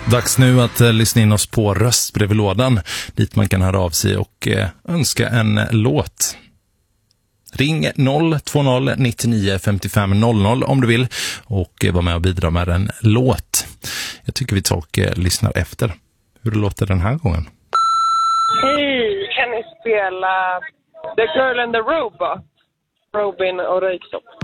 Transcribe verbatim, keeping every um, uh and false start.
Dags nu att eh, lyssna in oss på röstbrevlådan dit man kan höra av sig och eh, önska en eh, låt. Ring noll två noll nittionio femtiofem noll noll om du vill och eh, vara med och bidra med en låt. Jag tycker vi tar och eh, lyssnar efter hur det låter den här gången. Hej, kan ni spela The Girl and the Robot? Robin och Röyksopp.